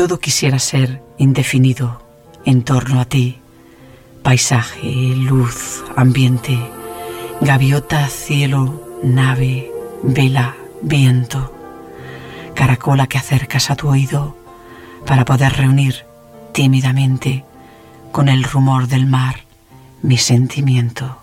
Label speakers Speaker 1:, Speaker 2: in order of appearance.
Speaker 1: todo quisiera ser indefinido en torno a ti. Paisaje, luz, ambiente, gaviota, cielo, nave, vela, viento, caracola que acercas a tu oído para poder reunir tímidamente con el rumor del mar mi sentimiento.